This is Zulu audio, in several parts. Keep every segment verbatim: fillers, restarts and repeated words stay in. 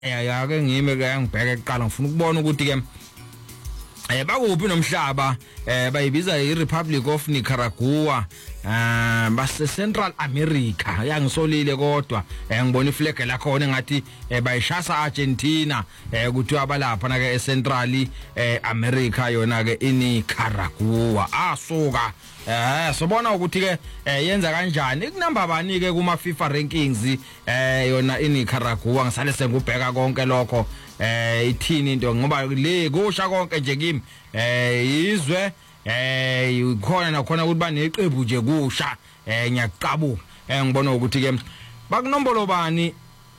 ya ke ngime ke ngibheke eqala ngifuna ukubona ukuthi ke eh bakuphi nomhlaba eh bayibiza iRepublic of Nicaragua eh base Central America yangisolile kodwa eh ngibona iflag lakhona engathi bayishasa Argentina eh kuthi abalapha na ke eCentral eh America yona ke iNicaragua asuka eh sobona ukuthi ke yenza kanjani kunamba bani ke kuma FIFA rankings eh yona iNicaragua ngisale sengubheka konke lokho eh ithini into ngoba le kusha konke nje kimi eh izwe eh ukhona nakhona ukuthi baneqembu nje kusha eh ngiyaqabuka eh ngibona ukuthi ke bakunombolo bani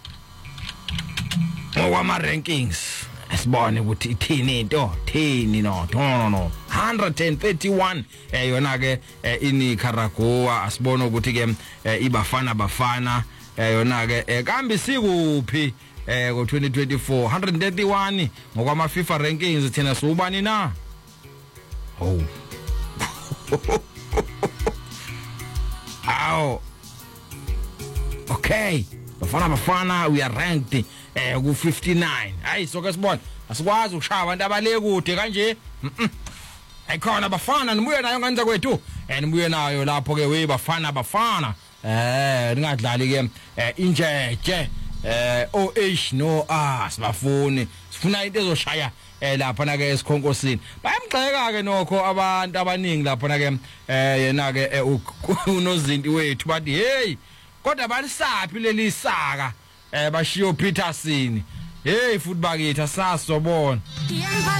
ngokwama rankings asibone ukuthi ithini into thini no no no one thirty-one eh yona ke iNicaragua asibone ukuthi ke ibafana bafana eh yona ke kambi sikuphi eh ngo twenty twenty-four one thirty-one ngokwama FIFA rankings thina subani na oh Ow. Okay bafana bafana we are ranked eh ku fifty-nine hayi so ke sibona asikwazi ukushaya abantu abale kude kanje ayikhona bafana nibuye nayo ngenza kwethu and nibuye nayo lapho ke we bafana bafana eh ningadlali ke injeje eh O H no ah sibafuni sifuna into ezoshaya eh lapha na ke esikhonkosini bayamgxeka ke nokho abantu abaningi lapha na ke eh yena ke unozinti wethu bathi hey kodwa balisaphi leli saka eh bashiyo Peterson hey futhi bakithi asasobona